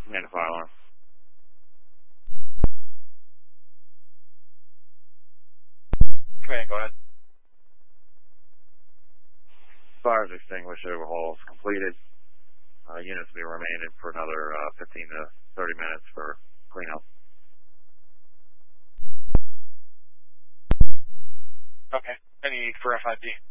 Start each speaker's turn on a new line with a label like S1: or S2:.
S1: Command to fire alarm.
S2: Command, go ahead.
S1: Fires extinguished, overhauls completed. Units will be remaining for another 15 to 30 minutes for cleanup.
S2: Okay. Any need for FID?